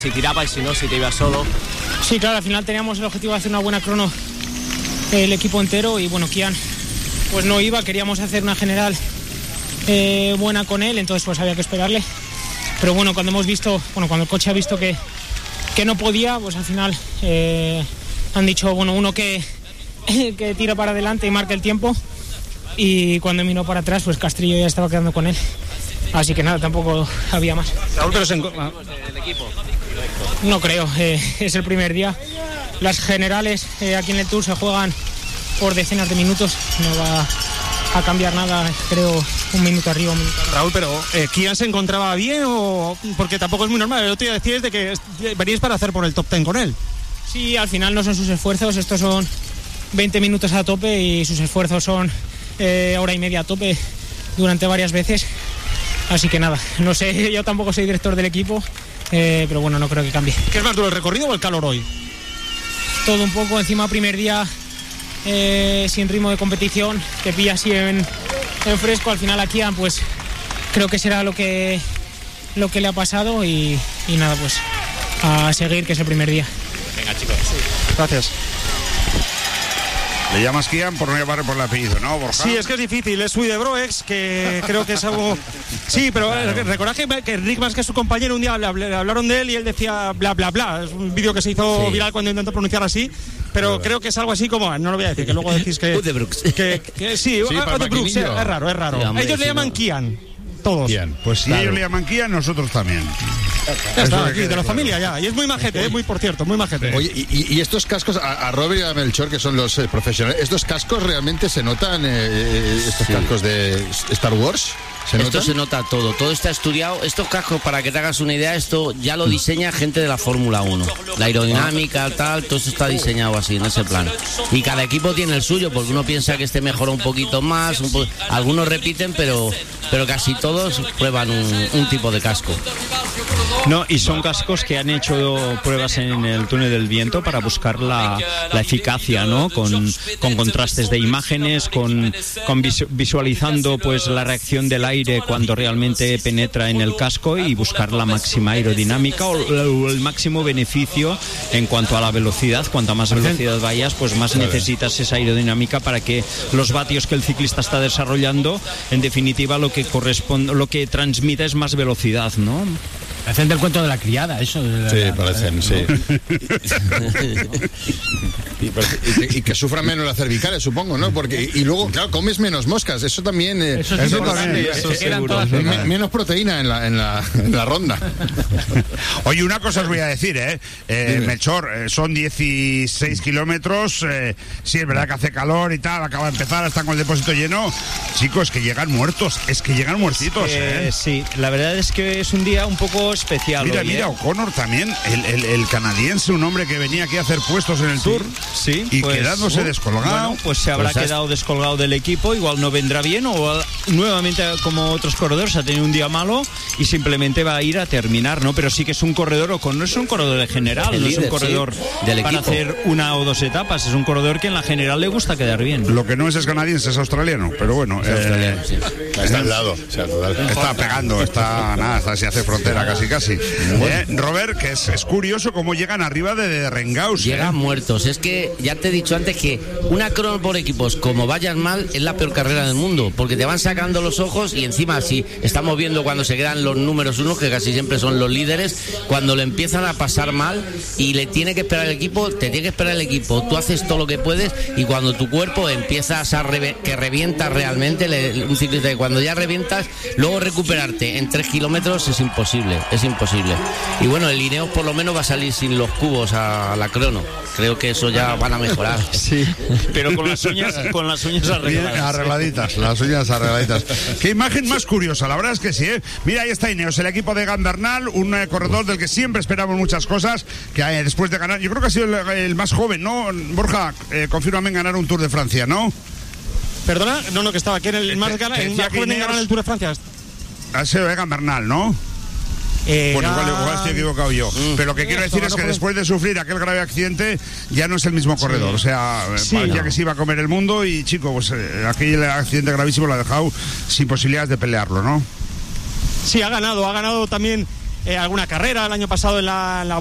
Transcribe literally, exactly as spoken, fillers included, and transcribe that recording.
Si tiraba y si no, si te ibas solo. Sí, claro, al final teníamos el objetivo de hacer una buena crono el equipo entero y bueno, Kian pues no iba, queríamos hacer una general eh, buena con él, entonces pues había que esperarle. Pero bueno, cuando hemos visto, bueno, cuando el coche ha visto que, que no podía, pues al final eh, han dicho, bueno, uno que, que tira para adelante y marque el tiempo, y cuando miró para atrás, pues Castrillo ya estaba quedando con él. Así que nada, tampoco había más. Raúl, pero se enco- el equipo. No creo, eh, es el primer día. Las generales eh, aquí en el Tour se juegan por decenas de minutos, no va a cambiar nada, creo, un minuto arriba, un minuto arriba. Raúl, pero eh, ¿Kian se encontraba bien o...? Porque tampoco es muy normal. El otro día decías de que veníais para hacer por el top ten con él. Sí, al final no son sus esfuerzos, estos son veinte minutos a tope y sus esfuerzos son eh, hora y media a tope durante varias veces. Así que nada, no sé, yo tampoco soy director del equipo, eh, pero bueno, no creo que cambie. ¿Qué es más duro, el recorrido o el calor hoy? Todo un poco, encima primer día eh, sin ritmo de competición, te pilla así en, en fresco, al final aquí pues creo que será lo que, lo que le ha pasado y, y nada, pues a seguir, que es el primer día. Venga, chicos. Gracias. Le llamas Kian por no llamar por el apellido, ¿no, Borja? Sí, es que es difícil, es Sui de Broex, que creo que es algo... Sí, pero claro. Recordad que, que Rick más que su compañero un día le hablaron de él y él decía bla, bla, bla. Es un vídeo que se hizo sí. viral cuando intentó pronunciar así, pero claro. creo que es algo así como... No lo voy a decir, que luego decís que... Udebrooks. Que, que, sí, sí Udebrooks, es raro, es raro. Sí, hombre, Ellos le llaman no. Kian, todos. Kian. Pues si claro. ellos le llaman Kian, nosotros también. Ya está, aquí, de la claro. familia ya. Y es muy majete, eh, muy por cierto, muy majete. Oye, y, y estos cascos, a, a Robert y a Melchor, que son los eh, profesionales, ¿estos cascos realmente se notan, eh, estos sí. cascos de Star Wars? ¿Se esto notan? Se nota todo, todo está estudiado. Estos cascos, para que te hagas una idea, esto ya lo diseña gente de la Fórmula uno. La aerodinámica, tal, todo eso está diseñado así, en ese plan. Y cada equipo tiene el suyo, porque uno piensa que este mejora un poquito más, un po- algunos repiten, pero, pero casi todos prueban un, un tipo de casco. No, y son cascos que han hecho pruebas en el túnel del viento para buscar la, la eficacia, ¿no? Con, con contrastes de imágenes, con, con visualizando pues la reacción del aire cuando realmente penetra en el casco y buscar la máxima aerodinámica o, o el máximo beneficio en cuanto a la velocidad. Cuanta más velocidad vayas, pues más necesitas esa aerodinámica para que los vatios que el ciclista está desarrollando, en definitiva, lo que corresponde, lo que transmite es más velocidad, ¿no? Parecen del cuento de la criada, eso. De la, sí, la, parecen, ¿no? sí. y, y, y que sufran menos las cervicales, supongo, ¿no? Porque y, y luego, claro, comes menos moscas. Eso también. Eh, eso, eso también. Eso seguro. Men, menos proteína en la, en la, en la ronda. Oye, una cosa os voy a decir, ¿eh? eh Melchor, eh, son dieciséis kilómetros. Eh, sí, es verdad que hace calor y tal. Acaba de empezar, están con el depósito lleno. Chicos, que llegan muertos. Es que llegan muertitos, eh, ¿eh? Sí, la verdad es que es un día un poco especial. Mira, hoy, mira, ¿eh? O'Connor también, el, el, el canadiense, un hombre que venía aquí a hacer puestos en el sí, Tour sí, y pues, quedándose uh, descolgado. Bueno, pues se habrá pues quedado descolgado del equipo, igual no vendrá bien o nuevamente como otros corredores ha tenido un día malo y simplemente va a ir a terminar, ¿no? Pero sí que es un corredor, o no es un corredor de general, el no líder, es un corredor sí, del para equipo. Hacer una o dos etapas, es un corredor que en la general le gusta quedar bien. Lo que no es es canadiense, es australiano, pero bueno. Es eh, australiano, sí. Está al lado. O sea, está pegando, está nada, está si hace frontera casi casi. Eh, Robert, que es, es curioso cómo llegan arriba de, de Rengaus. Llegan ¿eh? muertos. Es que ya te he dicho antes que una crono por equipos, como vayan mal, es la peor carrera del mundo, porque te van sacando los ojos y encima si estamos viendo cuando se quedan los números uno, que casi siempre son los líderes, cuando le empiezan a pasar mal y le tiene que esperar el equipo, te tiene que esperar el equipo, tú haces todo lo que puedes y cuando tu cuerpo empiezas a re- que revienta realmente, le, un ciclista que cuando ya revientas, luego recuperarte en tres kilómetros es imposible, es imposible. Y bueno, el Ineos por lo menos va a salir sin los cubos a la crono. Creo que eso ya van a mejorar. Sí, pero con las uñas, con las uñas arregladas. Bien, arregladitas, las uñas arregladitas. Qué imagen más curiosa, la verdad es que sí, ¿eh? Mira, ahí está Ineos, el equipo de Gambernal, un eh, corredor del que siempre esperamos muchas cosas, que eh, después de ganar, yo creo que ha sido el, el más joven, ¿no? Borja, eh, confírmame en ganar un Tour de Francia, ¿no? Perdona, no, no, que estaba aquí en el más, gana, en más joven en ganar el Tour de Francia. Ha sido Egan Bernal, ¿no? Eh, bueno, igual, igual estoy equivocado yo. Mm. Pero lo que quiero decir es que después de sufrir aquel grave accidente ya no es el mismo corredor. Sí. O sea, sí, parecía no. que se iba a comer el mundo y, chico, pues eh, aquel accidente gravísimo lo ha dejado sin posibilidades de pelearlo, ¿no? Sí, ha ganado, ha ganado también eh, alguna carrera el año pasado en la, en la